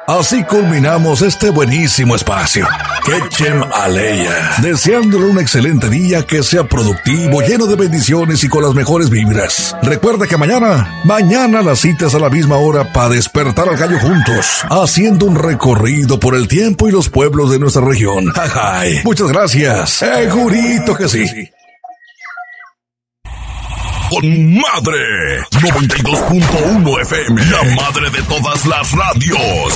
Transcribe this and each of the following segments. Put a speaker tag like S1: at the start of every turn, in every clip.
S1: Así culminamos este buenísimo espacio. Ketchem Aleya, deseándole un excelente día, que sea productivo, lleno de bendiciones y con las mejores vibras. Recuerda que mañana las citas a la misma hora para despertar al gallo juntos, haciendo un recorrido por el tiempo y los pueblos de nuestra región. Ajay. Muchas gracias. Segurito que sí.
S2: Con Madre 92.1 FM, la madre de todas las radios.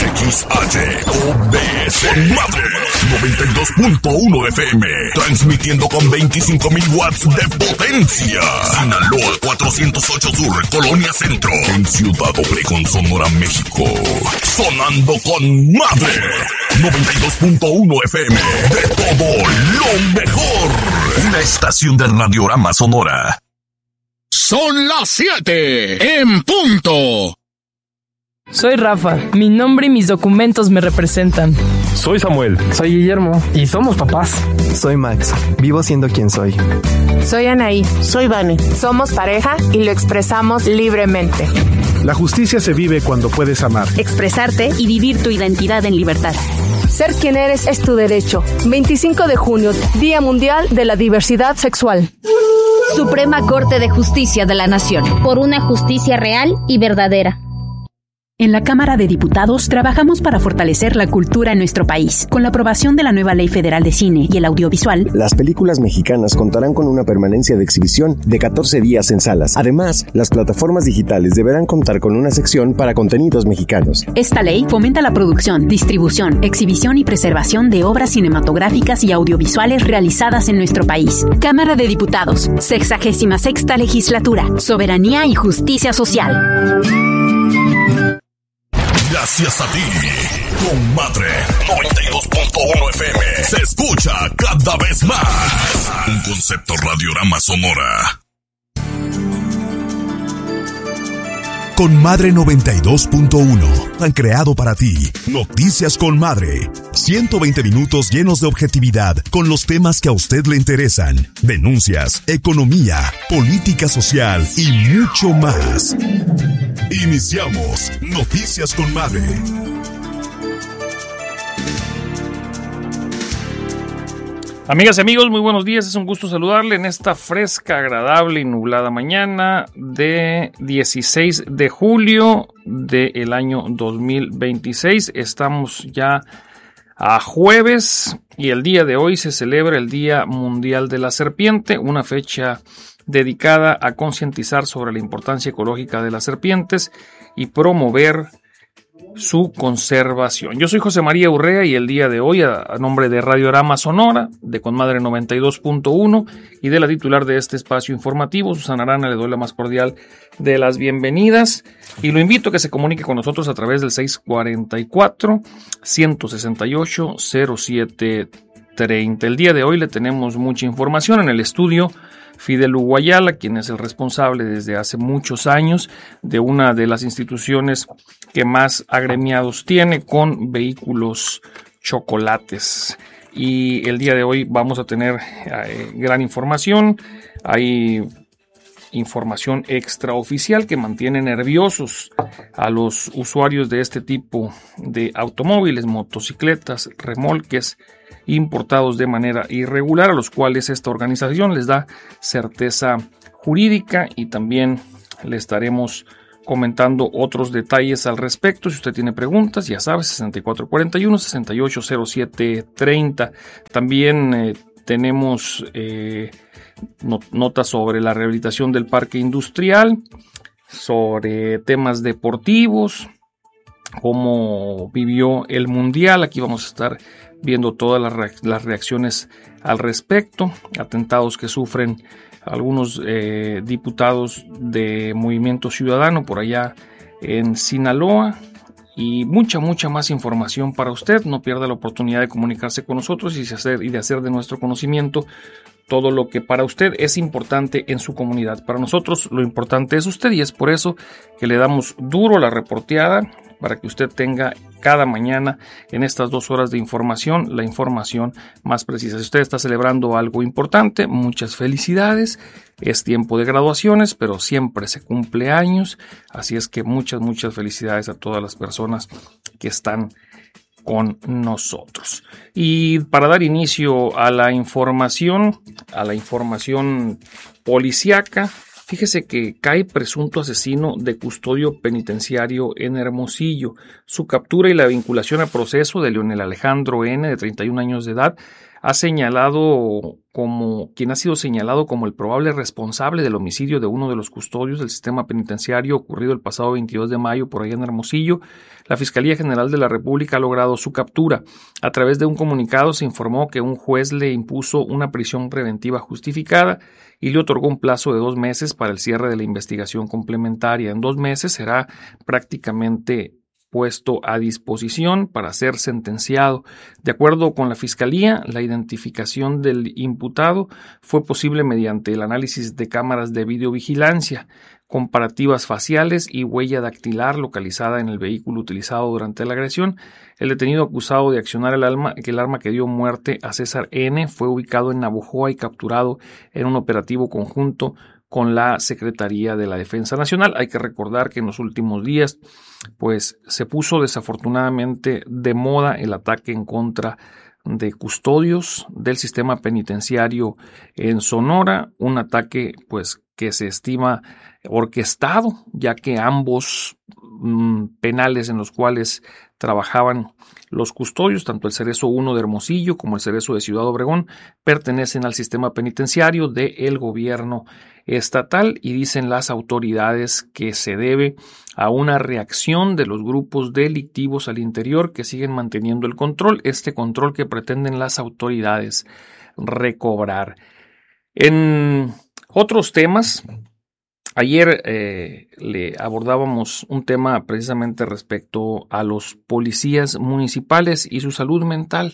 S2: XHOBC Madre 92.1 FM, transmitiendo con 25,000 watts de potencia. Sinaloa 408 Sur, Colonia Centro, en Ciudad Obregón, Sonora, México. Sonando con Madre 92.1 FM, de todo lo mejor. Una estación de Radiorama Sonora.
S3: Son las 7 en punto.
S4: Soy Rafa, mi nombre y mis documentos me representan.
S5: Soy Samuel.
S6: Soy Guillermo y somos papás.
S7: Soy Max, vivo siendo quien soy.
S8: Soy Anaí.
S9: Soy Vane.
S8: Somos pareja y lo expresamos libremente.
S10: La justicia se vive cuando puedes amar,
S11: expresarte y vivir tu identidad en libertad.
S12: Ser quien eres es tu derecho. 25 de junio, Día Mundial de la Diversidad Sexual.
S11: Suprema Corte de Justicia de la Nación.
S13: Por una justicia real y verdadera.
S14: En la Cámara de Diputados trabajamos para fortalecer la cultura en nuestro país. Con la aprobación de la nueva Ley Federal de Cine y el Audiovisual,
S15: las películas mexicanas contarán con una permanencia de exhibición de 14 días en salas. Además, las plataformas digitales deberán contar con una sección para contenidos mexicanos.
S14: Esta ley fomenta la producción, distribución, exhibición y preservación de obras cinematográficas y audiovisuales realizadas en nuestro país. Cámara de Diputados, 66ª Legislatura, Soberanía y Justicia Social.
S2: Gracias a ti, con Madre 92.1 FM, se escucha cada vez más. Un concepto Radiorama Sonora.
S16: Con Madre 92.1 han creado para ti Noticias con Madre. 120 minutos llenos de objetividad con los temas que a usted le interesan. Denuncias, economía, política social y mucho más. Iniciamos Noticias con Madre.
S17: Amigas y amigos, muy buenos días. Es un gusto saludarle en esta fresca, agradable y nublada mañana de 16 de julio del año 2026. Estamos ya a jueves y el día de hoy se celebra el Día Mundial de la Serpiente, una fecha dedicada a concientizar sobre la importancia ecológica de las serpientes y promover su conservación. Yo soy José María Urrea y el día de hoy, a nombre de Radiorama Sonora, de Conmadre 92.1 y de la titular de este espacio informativo, Susana Arana, le doy la más cordial de las bienvenidas y lo invito a que se comunique con nosotros a través del 644-168-0730. El día de hoy le tenemos mucha información en el estudio. Fidel Uguayala, quien es el responsable desde hace muchos años de una de las instituciones que más agremiados tiene con vehículos chocolates. Y el día de hoy vamos a tener gran información. Hay información extraoficial que mantiene nerviosos a los usuarios de este tipo de automóviles, motocicletas, remolques importados de manera irregular, a los cuales esta organización les da certeza jurídica y también le estaremos comentando otros detalles al respecto. Si usted tiene preguntas, ya sabe, 6441-680730. También tenemos notas sobre la rehabilitación del parque industrial, sobre temas deportivos, cómo vivió el Mundial. Aquí vamos a estar viendo todas las reacciones al respecto, atentados que sufren algunos diputados de Movimiento Ciudadano por allá en Sinaloa y mucha más información para usted. No pierda la oportunidad de comunicarse con nosotros y de hacer de nuestro conocimiento todo lo que para usted es importante en su comunidad. Para nosotros lo importante es usted y es por eso que le damos duro la reporteada para que usted tenga cada mañana en estas 2 horas de información, la información más precisa. Si usted está celebrando algo importante, muchas felicidades. Es tiempo de graduaciones, pero siempre se cumple años. Así es que muchas felicidades a todas las personas que están con nosotros. Y para dar inicio a la información policíaca, fíjese que cae presunto asesino de custodio penitenciario en Hermosillo. Su captura y la vinculación a proceso de Leonel Alejandro N., de 31 años de edad, quien ha sido señalado como el probable responsable del homicidio de uno de los custodios del sistema penitenciario ocurrido el pasado 22 de mayo por allá en Hermosillo. La Fiscalía General de la República ha logrado su captura. A través de un comunicado se informó que un juez le impuso una prisión preventiva justificada y le otorgó un plazo de 2 meses para el cierre de la investigación complementaria. En 2 meses será prácticamente puesto a disposición para ser sentenciado. De acuerdo con la Fiscalía, la identificación del imputado fue posible mediante el análisis de cámaras de videovigilancia, comparativas faciales y huella dactilar localizada en el vehículo utilizado durante la agresión. El detenido acusado de accionar el arma que dio muerte a César N. fue ubicado en Navojoa y capturado en un operativo conjunto con la Secretaría de la Defensa Nacional. Hay que recordar que en los últimos días, pues, se puso desafortunadamente de moda el ataque en contra de custodios del sistema penitenciario en Sonora, un ataque, pues, que se estima orquestado, ya que ambos penales en los cuales trabajaban los custodios, tanto el Cerezo 1 de Hermosillo como el Cerezo de Ciudad Obregón, pertenecen al sistema penitenciario del gobierno estatal, y dicen las autoridades que se debe a una reacción de los grupos delictivos al interior que siguen manteniendo el control, este control que pretenden las autoridades recobrar. En otros temas, ayer le abordábamos un tema precisamente respecto a los policías municipales y su salud mental,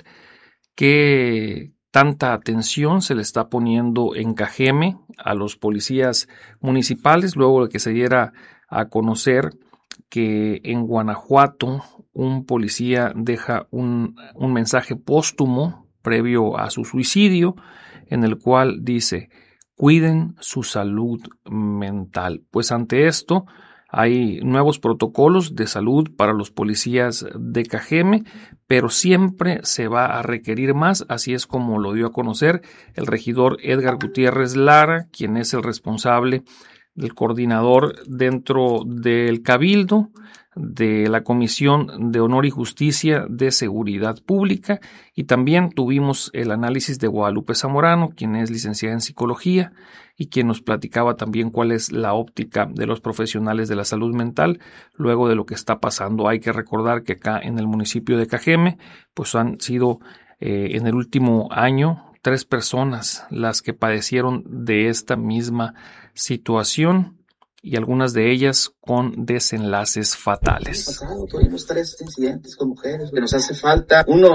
S17: que tanta atención se le está poniendo en Cajeme a los policías municipales, luego de que se diera a conocer que en Guanajuato un policía deja un mensaje póstumo previo a su suicidio, en el cual dice: cuiden su salud mental. Pues ante esto hay nuevos protocolos de salud para los policías de Cajeme, pero siempre se va a requerir más, así es como lo dio a conocer el regidor Edgar Gutiérrez Lara, quien es el responsable del coordinador dentro del Cabildo de la Comisión de Honor y Justicia de Seguridad Pública, y también tuvimos el análisis de Guadalupe Zamorano, quien es licenciada en Psicología y quien nos platicaba también cuál es la óptica de los profesionales de la salud mental luego de lo que está pasando. Hay que recordar que acá en el municipio de Cajeme pues han sido en el último año 3 personas las que padecieron de esta misma situación, y algunas de ellas con desenlaces fatales.
S5: Tuvimos 3 incidentes con mujeres, que nos hace falta un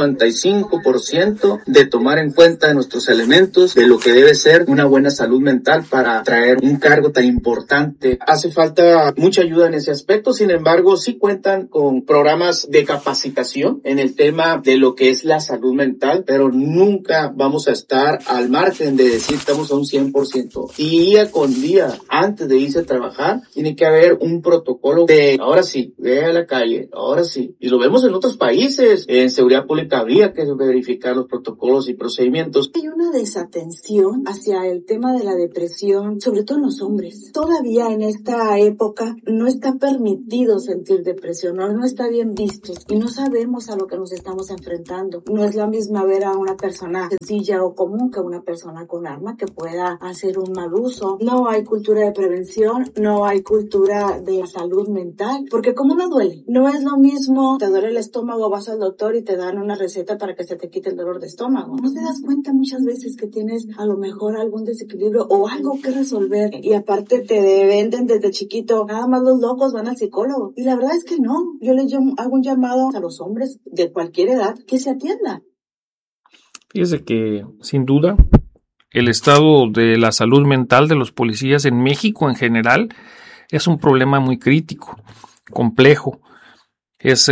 S5: 95% de tomar en cuenta nuestros elementos de lo que debe ser una buena salud mental para traer un cargo tan importante. Hace falta mucha ayuda en ese aspecto, sin embargo, sí cuentan con programas de capacitación en el tema de lo que es la salud mental, pero nunca vamos a estar al margen de decir estamos a un 100%. Día con día, antes de irse a trabajar, tiene que haber un protocolo de ahora sí, ve a la calle, ahora sí. Y lo vemos en otros países. En seguridad pública habría que verificar los protocolos y procedimientos.
S9: Hay una desatención hacia el tema de la depresión, sobre todo en los hombres. Todavía en esta época no está permitido sentir depresión, no está bien visto y no sabemos a lo que nos estamos enfrentando. No es la misma ver a una persona sencilla o común que una persona con arma que pueda hacer un mal uso. No hay cultura de prevención, no hay cultura de salud mental, porque como no duele, no es lo mismo, te duele el estómago, vas al doctor y te dan una receta para que se te quite el dolor de estómago. No te das cuenta muchas veces que tienes a lo mejor algún desequilibrio o algo que resolver, y aparte te venden desde chiquito, nada más los locos van al psicólogo, y la verdad es que no. Yo le hago un llamado a los hombres de cualquier edad que se atiendan.
S17: Fíjese que sin duda el estado de la salud mental de los policías en México en general es un problema muy crítico, complejo. Es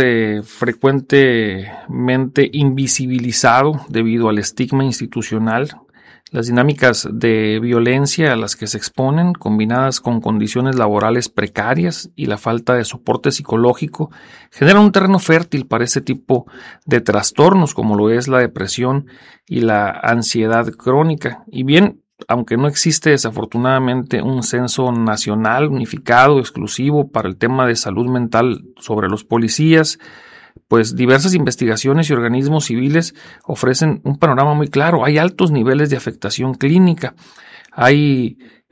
S17: frecuentemente invisibilizado debido al estigma institucional Las dinámicas de violencia a las que se exponen, combinadas con condiciones laborales precarias y la falta de soporte psicológico, generan un terreno fértil para este tipo de trastornos, como lo es la depresión y la ansiedad crónica. Y bien, aunque no existe desafortunadamente un censo nacional unificado, exclusivo para el tema de salud mental sobre los policías, pues diversas investigaciones y organismos civiles ofrecen un panorama muy claro. Hay altos niveles de afectación clínica, hay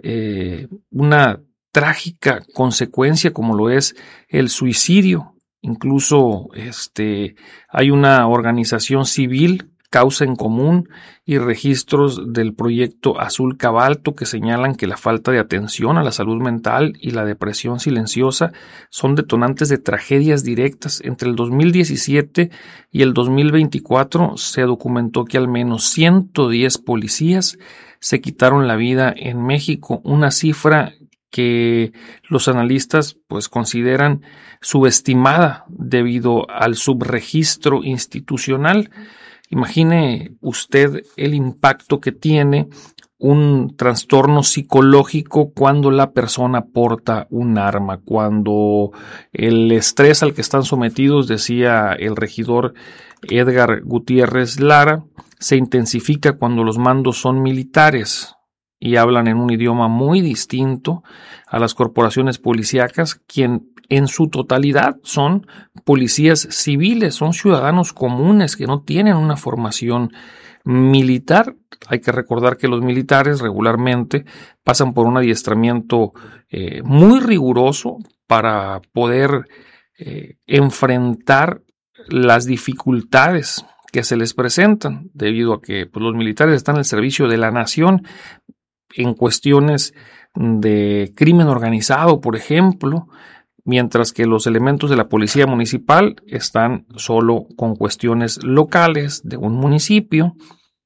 S17: una trágica consecuencia como lo es el suicidio. Incluso hay una organización civil, Causa en Común, y registros del proyecto Azul Cabalto que señalan que la falta de atención a la salud mental y la depresión silenciosa son detonantes de tragedias directas. Entre el 2017 y el 2024 se documentó que al menos 110 policías se quitaron la vida en México, una cifra que los analistas pues consideran subestimada debido al subregistro institucional. Imagine usted el impacto que tiene un trastorno psicológico cuando la persona porta un arma, cuando el estrés al que están sometidos, decía el regidor Edgar Gutiérrez Lara, se intensifica cuando los mandos son militares y hablan en un idioma muy distinto a las corporaciones policíacas, quien en su totalidad son policías civiles, son ciudadanos comunes que no tienen una formación militar. Hay que recordar que los militares regularmente pasan por un adiestramiento muy riguroso para poder enfrentar las dificultades que se les presentan, debido a que pues, los militares están al servicio de la nación en cuestiones de crimen organizado, por ejemplo, mientras que los elementos de la policía municipal están solo con cuestiones locales de un municipio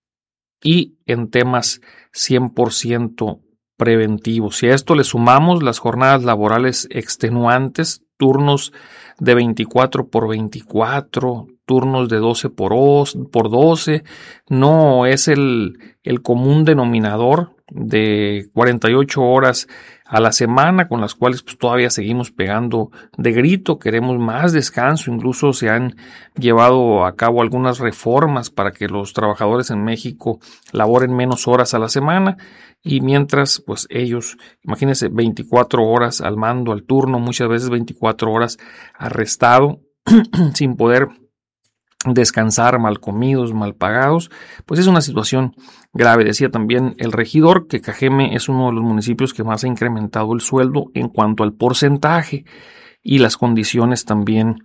S17: y en temas 100% preventivos. Si a esto le sumamos las jornadas laborales extenuantes, turnos de 24x24, turnos de 12x12, no es el común denominador de 48 horas a la semana, con las cuales pues, todavía seguimos pegando de grito, queremos más descanso, incluso se han llevado a cabo algunas reformas para que los trabajadores en México laboren menos horas a la semana, y mientras pues ellos, imagínense, 24 horas al mando, al turno, muchas veces 24 horas arrestado, sin poder descansar, mal comidos, mal pagados, pues es una situación grave. Decía también el regidor que Cajeme es uno de los municipios que más ha incrementado el sueldo en cuanto al porcentaje y las condiciones también,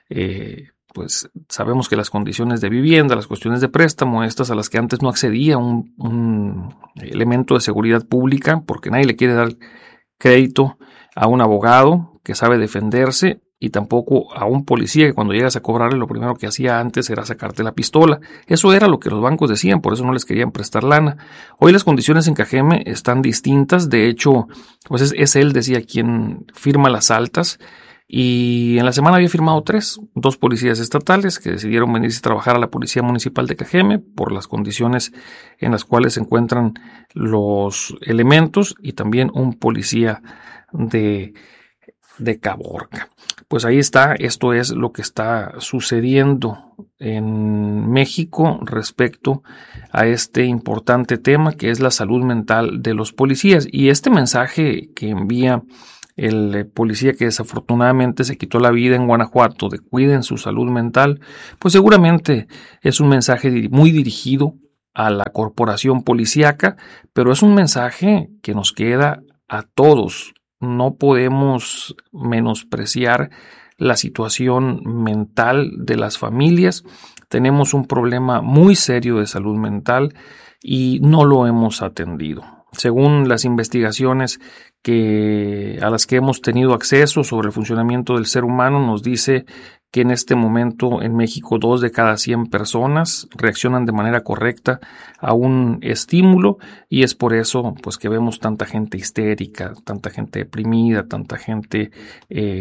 S17: pues sabemos que las condiciones de vivienda, las cuestiones de préstamo, estas a las que antes no accedía un elemento de seguridad pública, porque nadie le quiere dar crédito a un abogado que sabe defenderse, y tampoco a un policía que cuando llegas a cobrarle lo primero que hacía antes era sacarte la pistola. Eso era lo que los bancos decían, por eso no les querían prestar lana. Hoy las condiciones en Cajeme están distintas, de hecho, pues es él, decía, quien firma las altas, y en la semana había firmado 2 policías estatales que decidieron venirse a trabajar a la Policía Municipal de Cajeme por las condiciones en las cuales se encuentran los elementos, y también un policía de Caborca. Pues ahí está, esto es lo que está sucediendo en México respecto a este importante tema que es la salud mental de los policías. Y este mensaje que envía el policía que desafortunadamente se quitó la vida en Guanajuato, de cuiden su salud mental, pues seguramente es un mensaje muy dirigido a la corporación policíaca, pero es un mensaje que nos queda a todos. No podemos menospreciar la situación mental de las familias. Tenemos un problema muy serio de salud mental y no lo hemos atendido. Según las investigaciones a las que hemos tenido acceso sobre el funcionamiento del ser humano, nos dice que en este momento en México 2 de cada 100 personas reaccionan de manera correcta a un estímulo, y es por eso pues que vemos tanta gente histérica, tanta gente deprimida, tanta gente,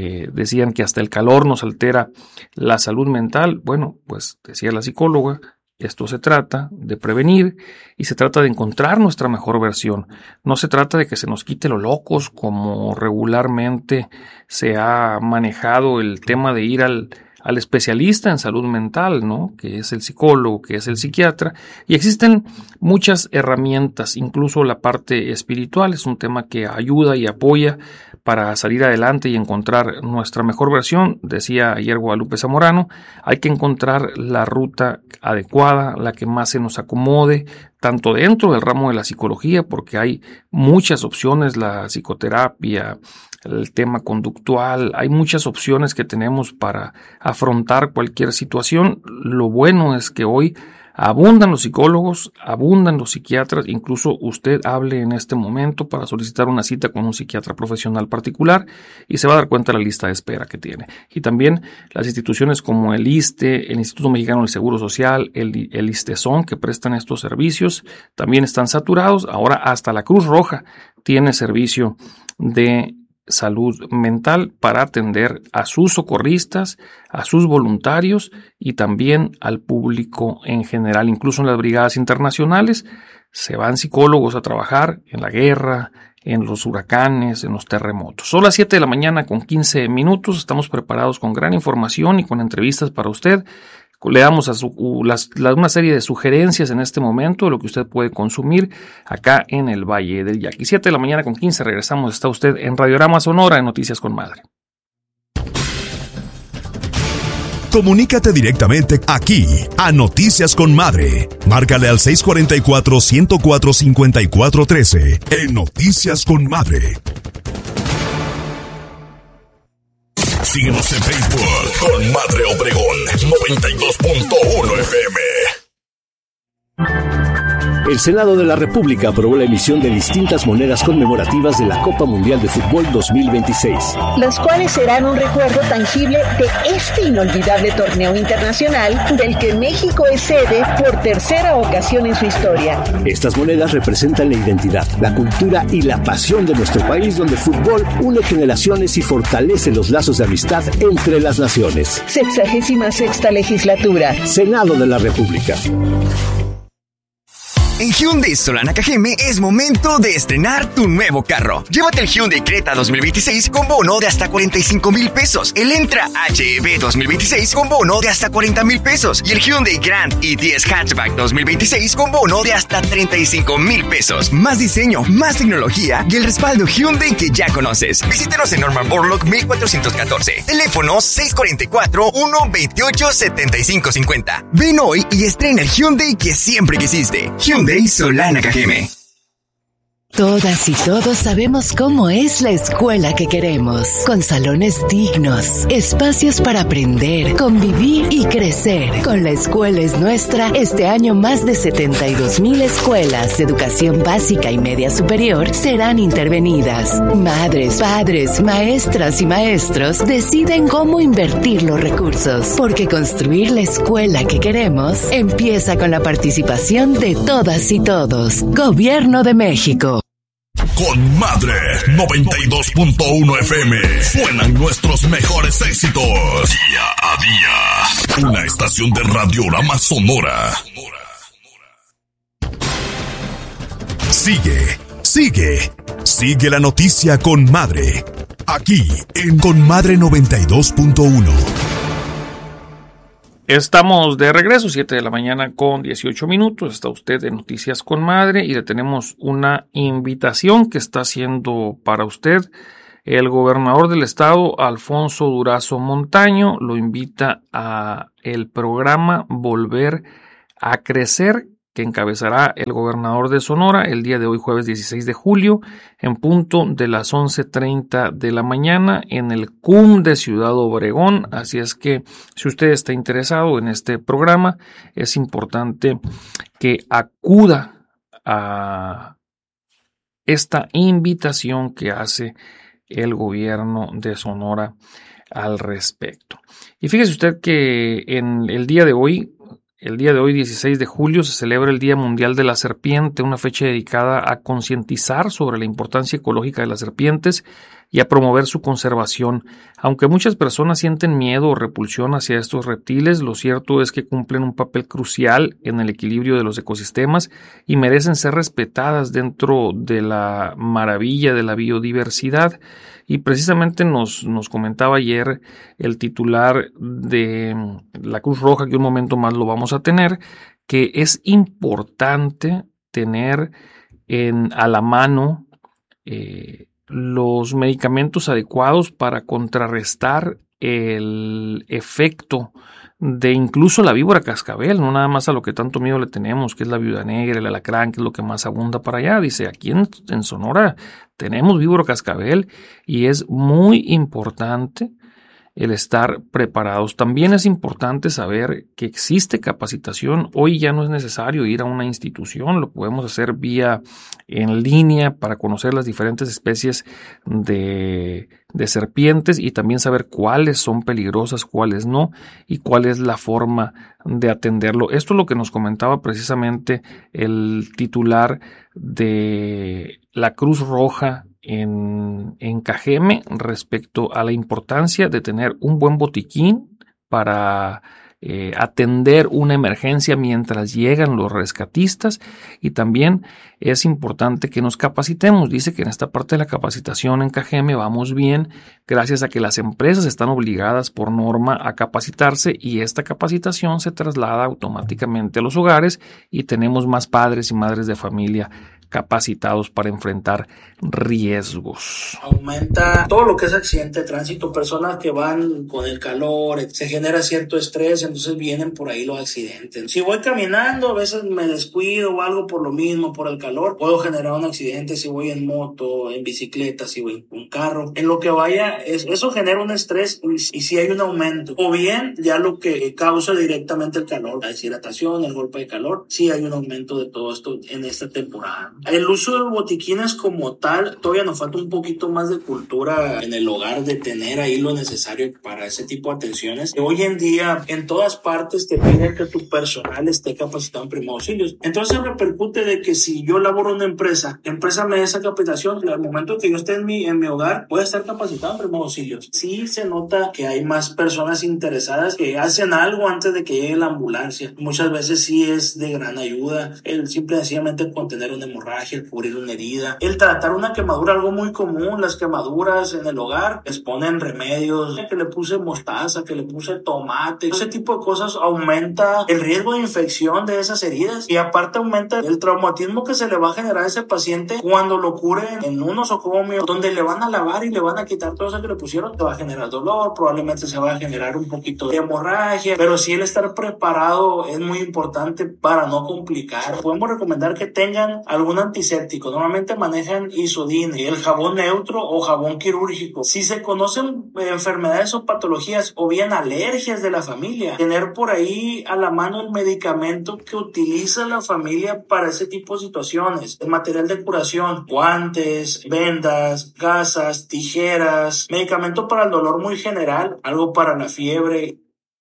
S17: decían que hasta el calor nos altera la salud mental. Bueno, pues decía la psicóloga Esto se trata de prevenir y se trata de encontrar nuestra mejor versión. No se trata de que se nos quite lo locos como regularmente se ha manejado el tema de ir al especialista en salud mental, ¿no? Que es el psicólogo, que es el psiquiatra. Y existen muchas herramientas, incluso la parte espiritual es un tema que ayuda y apoya para salir adelante y encontrar nuestra mejor versión. Decía ayer Guadalupe Zamorano, hay que encontrar la ruta adecuada, la que más se nos acomode, tanto dentro del ramo de la psicología, porque hay muchas opciones, la psicoterapia, el tema conductual, hay muchas opciones que tenemos para afrontar cualquier situación. Lo bueno es que hoy abundan los psicólogos, abundan los psiquiatras, incluso usted hable en este momento para solicitar una cita con un psiquiatra profesional particular y se va a dar cuenta de la lista de espera que tiene. Y también las instituciones como el ISSSTE, el Instituto Mexicano del Seguro Social, el ISSSTESON, que prestan estos servicios, también están saturados. Ahora hasta la Cruz Roja tiene servicio de salud mental para atender a sus socorristas, a sus voluntarios y también al público en general. Incluso en las brigadas internacionales se van psicólogos a trabajar en la guerra, en los huracanes, en los terremotos. Son las 7 de la mañana con 15 minutos. Estamos preparados con gran información y con entrevistas para usted. Le damos una serie de sugerencias en este momento de lo que usted puede consumir acá en el Valle del Yaqui. 7 de la mañana con 15, regresamos. Está usted en Radiorama Sonora en Noticias con Madre.
S16: Comunícate directamente aquí a Noticias con Madre. Márcale al 644-104-5413 en Noticias con Madre.
S2: Síguenos en Facebook con Madre Obregón 92.1 FM.
S18: El Senado de la República aprobó la emisión de distintas monedas conmemorativas de la Copa Mundial de Fútbol 2026.
S19: Las cuales serán un recuerdo tangible de este inolvidable torneo internacional del que México es sede por tercera ocasión en su historia.
S18: Estas monedas representan la identidad, la cultura y la pasión de nuestro país, donde el fútbol une generaciones y fortalece los lazos de amistad entre las naciones.
S19: 66ª legislatura.
S18: Senado de la República.
S20: En Hyundai Solana Cajeme es momento de estrenar tu nuevo carro. Llévate el Hyundai Creta 2026 con bono de hasta 45,000 pesos. El Entra HEV 2026 con bono de hasta 40,000 pesos. Y el Hyundai Grand i10 Hatchback 2026 con bono de hasta 35,000 pesos. Más diseño, más tecnología y el respaldo Hyundai que ya conoces. Visítenos en Norman Borlaug 1414. Teléfono 644-128-7550. Ven hoy y estrena el Hyundai que siempre quisiste. Hyundai Solana Cajeme.
S21: Todas y todos sabemos cómo es la escuela que queremos, con salones dignos, espacios para aprender, convivir y crecer. Con La Escuela es Nuestra, este año más de 72,000 escuelas de educación básica y media superior serán intervenidas. Madres, padres, maestras y maestros deciden cómo invertir los recursos, porque construir la escuela que queremos empieza con la participación de todas y todos. Gobierno de México.
S2: Con Madre 92.1 FM suenan nuestros mejores éxitos día a día. Una estación de Radiorama Sonora.
S16: Sigue la noticia con Madre. Aquí en Con Madre 92.1.
S17: Estamos de regreso, 7 de la mañana con 18 minutos. Está usted en Noticias con Madre y le tenemos una invitación que está haciendo para usted. El gobernador del estado, Alfonso Durazo Montaño, lo invita a el programa Volver a Crecer, que encabezará el gobernador de Sonora el día de hoy, jueves 16 de julio, en punto de las 11:30 de la mañana en el CUM de Ciudad Obregón. Así es que si usted está interesado en este programa, es importante que acuda a esta invitación que hace el gobierno de Sonora al respecto. Y fíjese usted que en el día de hoy, El día de hoy, 16 de julio, se celebra el Día Mundial de la Serpiente, una fecha dedicada a concientizar sobre la importancia ecológica de las serpientes y a promover su conservación. Aunque muchas personas sienten miedo o repulsión hacia estos reptiles, lo cierto es que cumplen un papel crucial en el equilibrio de los ecosistemas y merecen ser respetadas dentro de la maravilla de la biodiversidad. Y precisamente nos comentaba ayer el titular de la Cruz Roja, que un momento más lo vamos a tener, que es importante tener a la mano los medicamentos adecuados para contrarrestar el efecto de incluso la víbora cascabel, no nada más a lo que tanto miedo le tenemos, que es la viuda negra, el alacrán, que es lo que más abunda para allá. Dice, aquí en Sonora tenemos víbora cascabel y es muy importante el estar preparados. También es importante saber que existe capacitación. Hoy ya no es necesario ir a una institución, lo podemos hacer vía en línea para conocer las diferentes especies de serpientes y también saber cuáles son peligrosas, cuáles no y cuál es la forma de atenderlo. Esto es lo que nos comentaba precisamente el titular de la Cruz Roja en Cajeme respecto a la importancia de tener un buen botiquín para atender una emergencia mientras llegan los rescatistas, y también es importante que nos capacitemos. Dice que en esta parte de la capacitación en Cajeme vamos bien gracias a que las empresas están obligadas por norma a capacitarse y esta capacitación se traslada automáticamente a los hogares y tenemos más padres y madres de familia capacitados para enfrentar riesgos.
S1: Aumenta todo lo que es accidente de tránsito, personas que van con el calor, se genera cierto estrés, entonces vienen por ahí los accidentes. Si voy caminando, a veces me descuido o algo por lo mismo, por el calor, puedo generar un accidente. Si voy en moto, en bicicleta, si voy en carro, en lo que vaya, eso genera un estrés y si hay un aumento. O bien, ya lo que causa directamente el calor, la deshidratación, el golpe de calor, sí hay un aumento de todo esto en esta temporada. El uso de botiquines como tal, todavía nos falta un poquito más de cultura en el hogar, de tener ahí lo necesario para ese tipo de atenciones. Hoy en día, en todas partes te piden que tu personal esté capacitado en primeros auxilios. Entonces repercute de que si yo laboro en una empresa me da esa capacitación, al momento que yo esté en mi hogar, voy a estar capacitado en primeros auxilios. Sí se nota que hay más personas interesadas que hacen algo antes de que llegue la ambulancia. Muchas veces sí es de gran ayuda el simple y sencillamente contener una hemorragia, el cubrir una herida, el tratar una quemadura, algo muy común, las quemaduras en el hogar, les ponen remedios, que le puse mostaza, que le puse tomate, ese tipo de cosas aumenta el riesgo de infección de esas heridas y aparte aumenta el traumatismo que se le va a generar a ese paciente cuando lo curen en un nosocomio, donde le van a lavar y le van a quitar todo eso que le pusieron, te va a generar dolor, probablemente se va a generar un poquito de hemorragia, pero sí el estar preparado es muy importante para no complicar. Podemos recomendar que tengan algún antiséptico, normalmente manejan Isodine, el jabón neutro o jabón quirúrgico. Si se conocen enfermedades o patologías o bien alergias de la familia, tener por ahí a la mano el medicamento que utiliza la familia para ese tipo de situaciones, el material de curación, guantes, vendas, gasas, tijeras, medicamento para el dolor muy general, algo para la fiebre.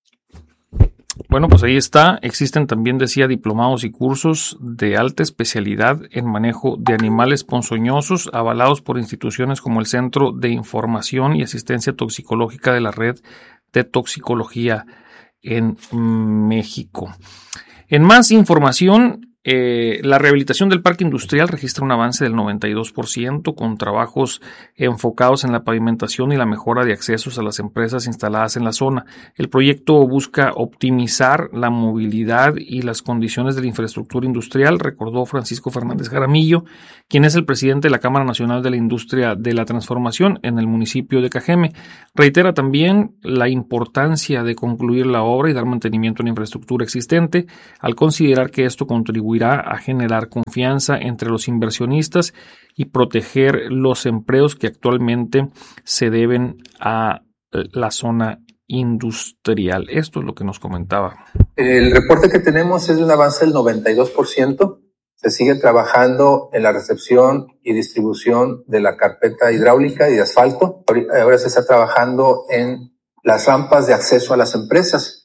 S17: Bueno, pues ahí está. Existen también, decía, diplomados y cursos de alta especialidad en manejo de animales ponzoñosos, avalados por instituciones como el Centro de Información y Asistencia Toxicológica de la Red de Toxicología en México. En más información, la rehabilitación del parque industrial registra un avance del 92% con trabajos enfocados en la pavimentación y la mejora de accesos a las empresas instaladas en la zona. El proyecto busca optimizar la movilidad y las condiciones de la infraestructura industrial, recordó Francisco Fernández Jaramillo, quien es el presidente de la Cámara Nacional de la Industria de la Transformación en el municipio de Cajeme. Reitera también la importancia de concluir la obra y dar mantenimiento a la infraestructura existente, al considerar que esto contribuirá a generar confianza entre los inversionistas y proteger los empleos que actualmente se deben a la zona industrial. Esto es lo que nos comentaba.
S22: El reporte que tenemos es de un avance del 92%. Se sigue trabajando en la recepción y distribución de la carpeta hidráulica y de asfalto. Ahora se está trabajando en las rampas de acceso a las empresas.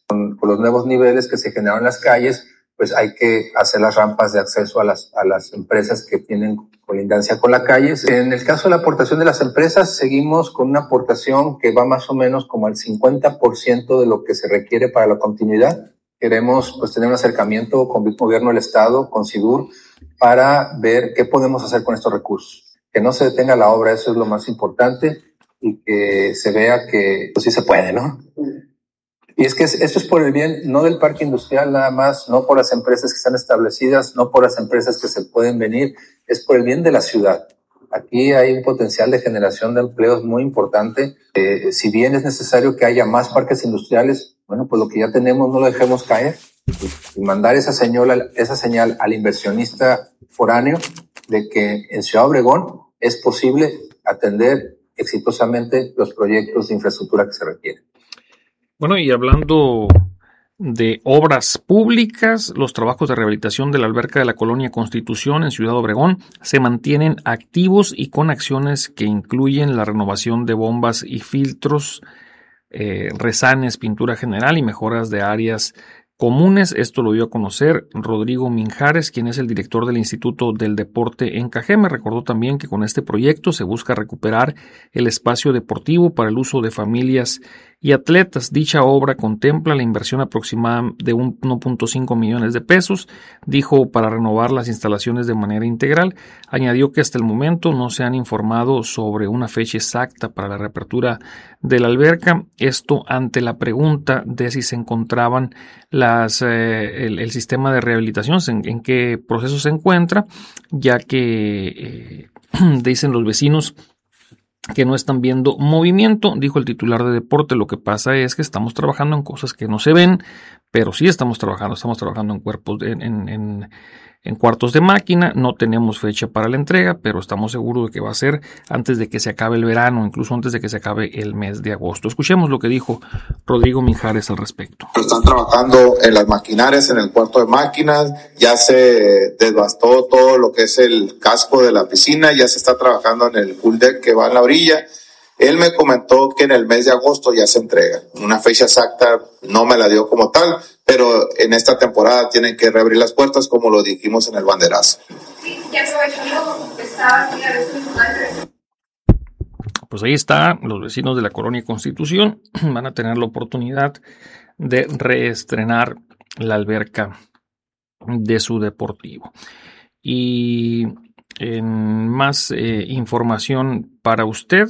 S22: Con los nuevos niveles que se generan en las calles, pues hay que hacer las rampas de acceso a las empresas que tienen colindancia con la calle. En el caso de la aportación de las empresas, seguimos con una aportación que va más o menos como al 50% de lo que se requiere para la continuidad. Queremos pues tener un acercamiento con el gobierno del estado, con SIDUR, para ver qué podemos hacer con estos recursos. Que no se detenga la obra, eso es lo más importante, y que se vea que pues sí se puede, ¿no? Y es que esto es por el bien, no del parque industrial nada más, no por las empresas que están establecidas, no por las empresas que se pueden venir, es por el bien de la ciudad. Aquí hay un potencial de generación de empleos muy importante. Si bien es necesario que haya más parques industriales, bueno, pues lo que ya tenemos no lo dejemos caer. Y mandar esa señal al inversionista foráneo de que en Ciudad Obregón es posible atender exitosamente los proyectos de infraestructura que se requieren.
S17: Bueno, y hablando de obras públicas, los trabajos de rehabilitación de la alberca de la Colonia Constitución en Ciudad Obregón se mantienen activos y con acciones que incluyen la renovación de bombas y filtros, resanes, pintura general y mejoras de áreas comunes. Esto lo dio a conocer Rodrigo Minjares, quien es el director del Instituto del Deporte en Cajeme. Recordó también que con este proyecto se busca recuperar el espacio deportivo para el uso de familias y atletas. Dicha obra contempla la inversión aproximada de 1.5 millones de pesos, dijo, para renovar las instalaciones de manera integral. Añadió que hasta el momento no se han informado sobre una fecha exacta para la reapertura de la alberca. Esto ante la pregunta de si se encontraban el sistema de rehabilitación, en qué proceso se encuentra, ya que dicen los vecinos que no están viendo movimiento. Dijo el titular de deporte: lo que pasa es que estamos trabajando en cosas que no se ven, pero sí estamos trabajando en cuerpos, en cuartos de máquina. No tenemos fecha para la entrega, pero estamos seguros de que va a ser antes de que se acabe el verano, incluso antes de que se acabe el mes de agosto. Escuchemos lo que dijo Rodrigo Mijares al respecto.
S3: Están trabajando en las maquinarias, en el cuarto de máquinas, ya se desbastó todo lo que es el casco de la piscina, ya se está trabajando en el pool deck que va en la orilla. Él me comentó que en el mes de agosto ya se entrega. Una fecha exacta no me la dio como tal, pero en esta temporada tienen que reabrir las puertas como lo dijimos en el banderazo.
S17: Pues ahí está, los vecinos de la Colonia Constitución van a tener la oportunidad de reestrenar la alberca de su deportivo. Y en más información para usted,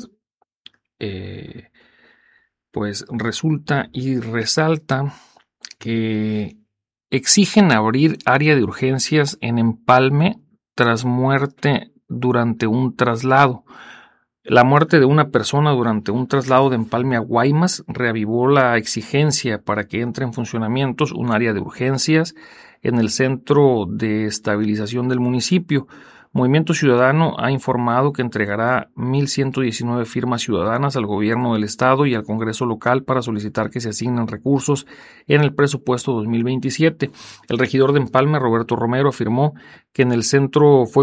S17: pues resulta y resalta que exigen abrir área de urgencias en Empalme tras muerte durante un traslado. La muerte de una persona durante un traslado de Empalme a Guaymas reavivó la exigencia para que entre en funcionamiento un área de urgencias en el centro de estabilización del municipio. Movimiento Ciudadano ha informado que entregará 1.119 firmas ciudadanas al gobierno del estado y al Congreso local para solicitar que se asignen recursos en el presupuesto 2027. El regidor de Empalme, Roberto Romero, afirmó que el centro fue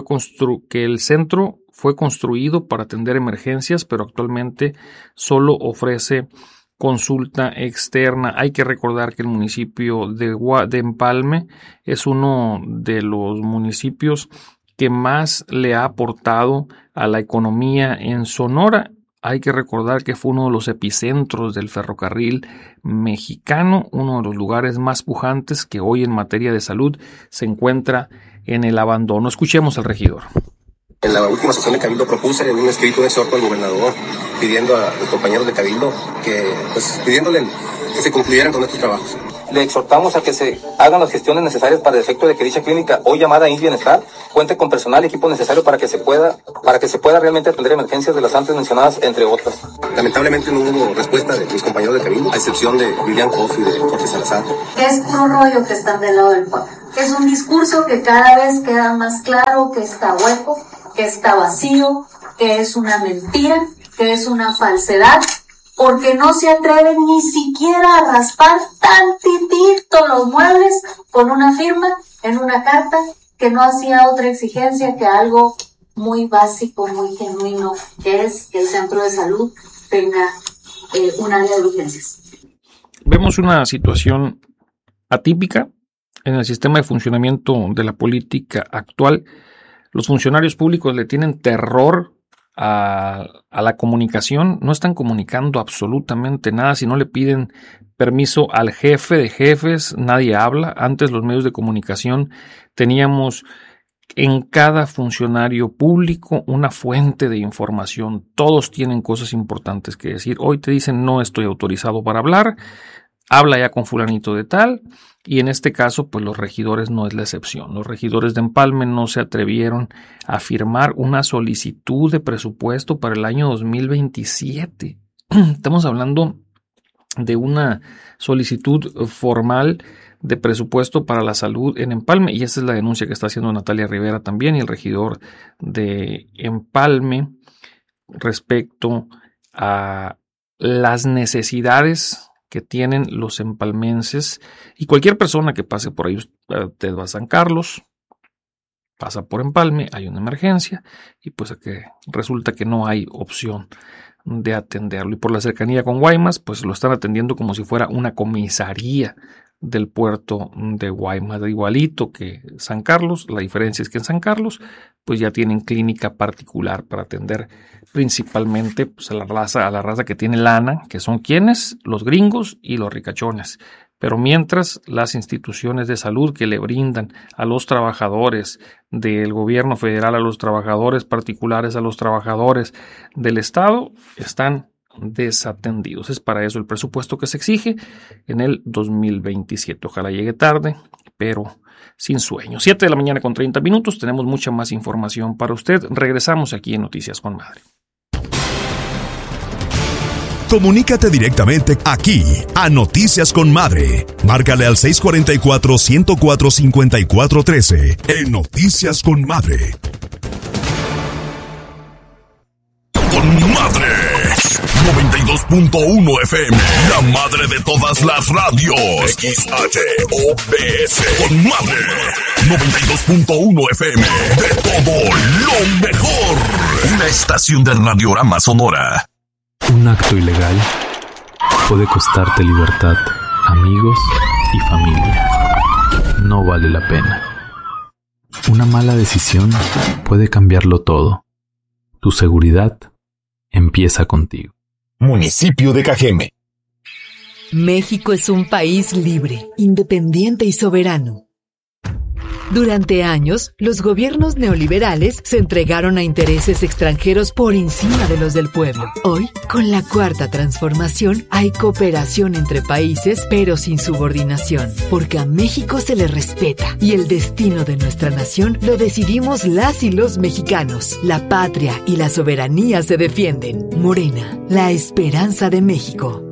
S17: construido para atender emergencias, pero actualmente solo ofrece consulta externa. Hay que recordar que el municipio de Empalme es uno de los municipios que más le ha aportado a la economía en Sonora. Hay que recordar que fue uno de los epicentros del ferrocarril mexicano, uno de los lugares más pujantes que hoy en materia de salud se encuentra en el abandono. Escuchemos al regidor.
S4: En la última sesión de Cabildo propuse un escrito, un exhorto al gobernador, pidiendo a los compañeros de Cabildo pidiéndole que se concluyeran con estos trabajos.
S23: Le exhortamos a que se hagan las gestiones necesarias para el efecto de que dicha clínica, hoy llamada IMSS Bienestar, cuente con personal y equipo necesario para que se pueda realmente atender emergencias de las antes mencionadas, entre otras.
S4: Lamentablemente no hubo respuesta de mis compañeros de Cabildo, a excepción de Lilian Hoff y de Jorge Salazar.
S24: Es puro rollo que están del lado del pueblo. Es un discurso que cada vez queda más claro que está hueco, que está vacío, que es una mentira, que es una falsedad, porque no se atreven ni siquiera a raspar tantitito los muebles con una firma en una carta que no hacía otra exigencia que algo muy básico, muy genuino, que es que el centro de salud tenga un área de urgencias.
S17: Vemos una situación atípica en el sistema de funcionamiento de la política actual. Los funcionarios públicos le tienen terror a la comunicación, no están comunicando absolutamente nada. Si no le piden permiso al jefe de jefes, nadie habla. Antes los medios de comunicación teníamos en cada funcionario público una fuente de información. Todos tienen cosas importantes que decir. Hoy te dicen no estoy autorizado para hablar, habla ya con fulanito de tal. Y en este caso, pues los regidores no es la excepción. Los regidores de Empalme no se atrevieron a firmar una solicitud de presupuesto para el año 2027. Estamos hablando de una solicitud formal de presupuesto para la salud en Empalme, y esa es la denuncia que está haciendo Natalia Rivera también y el regidor de Empalme respecto a las necesidades que tienen los empalmenses y cualquier persona que pase por ahí. Usted va a San Carlos, pasa por Empalme, hay una emergencia y pues que resulta que no hay opción de atenderlo, y por la cercanía con Guaymas pues lo están atendiendo como si fuera una comisaría del puerto de Guaymas, igualito que San Carlos. La diferencia es que en San Carlos pues ya tienen clínica particular para atender principalmente pues, a la raza que tiene lana, que son quienes, los gringos y los ricachones. Pero mientras las instituciones de salud que le brindan a los trabajadores del gobierno federal, a los trabajadores particulares, a los trabajadores del Estado, están desatendidos. Es para eso el presupuesto que se exige en el 2027. Ojalá llegue tarde, pero sin sueño. 7 de la mañana con 30 minutos. Tenemos mucha más información para usted. Regresamos aquí en Noticias con Madre.
S16: Comunícate directamente aquí a Noticias con Madre. Márcale al 644-104-5413 en Noticias con Madre.
S2: Con Madre 92.1 FM, la madre de todas las radios. XHOPS. Con Madre 92.1 FM, de todo lo mejor. Una estación de Radiorama Sonora.
S6: Un acto ilegal puede costarte libertad, amigos y familia. No vale la pena. Una mala decisión puede cambiarlo todo. Tu seguridad empieza contigo.
S2: Municipio de Cajeme.
S21: México es un país libre, independiente y soberano. Durante años, los gobiernos neoliberales se entregaron a intereses extranjeros por encima de los del pueblo. Hoy, con la Cuarta Transformación, hay cooperación entre países, pero sin subordinación, porque a México se le respeta y el destino de nuestra nación lo decidimos las y los mexicanos. La patria y la soberanía se defienden. Morena, la esperanza de México.